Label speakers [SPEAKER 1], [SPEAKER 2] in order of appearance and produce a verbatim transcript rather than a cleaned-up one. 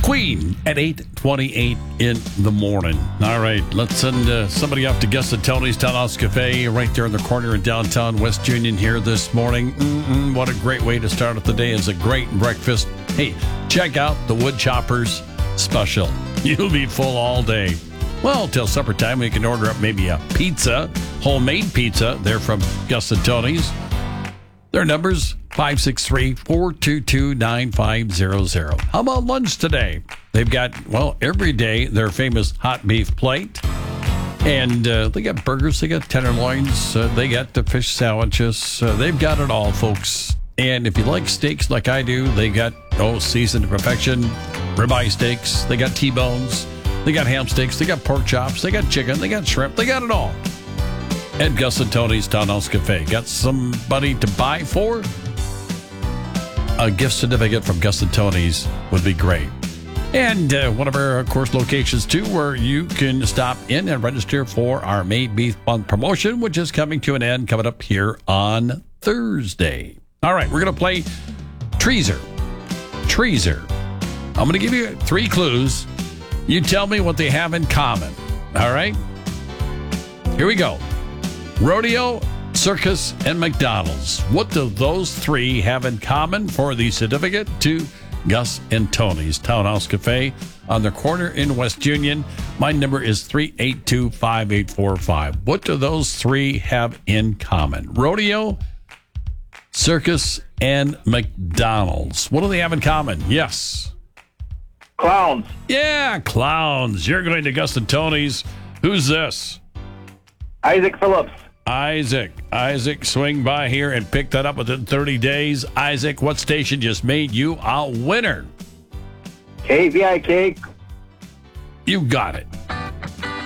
[SPEAKER 1] Queen at eight twenty-eight in the morning. All right, let's send uh, somebody up to Gustin Tony's Townhouse Cafe right there in the corner in downtown West Union here this morning. Mm-mm, what a great way to start the day. It's a great breakfast. Hey, check out the Wood Choppers special. You'll be full all day. Well, till supper time, we can order up maybe a pizza, homemade pizza. They're from Gustin Tony's. Their numbers, five six three, four two two, nine five zero zero. How about lunch today? They've got, well, every day, their famous hot beef plate. And uh, they got burgers, they got tenderloins, uh, they got the fish sandwiches. Uh, they've got it all, folks. And if you like steaks like I do, they got, oh, seasoned to perfection, ribeye steaks. They got T-bones. They got ham steaks. They got pork chops. They got chicken. They got shrimp. They got it all. At Gustin Tony's Townhouse Cafe. Got somebody to buy for? A gift certificate from Gustin Tony's would be great. And uh, one of our, of course, locations, too, where you can stop in and register for our May Beef Month promotion, which is coming to an end, coming up here on Thursday. All right, we're going to play Treaser. Treaser. I'm going to give you three clues. You tell me what they have in common. All right? Here we go. Rodeo, circus, and McDonald's. What do those three have in common for the certificate to Gus and Tony's Townhouse Cafe on the corner in West Union? My number is three eight two, five eight four five. What do those three have in common? Rodeo, circus, and McDonald's. What do they have in common? Yes.
[SPEAKER 2] Clowns.
[SPEAKER 1] Yeah, clowns. You're going to Gus and Tony's. Who's this?
[SPEAKER 2] Isaac Phillips.
[SPEAKER 1] Isaac. Isaac, swing by here and pick that up within thirty days. Isaac, what station just made you a winner?
[SPEAKER 2] K V I K.
[SPEAKER 1] You got it.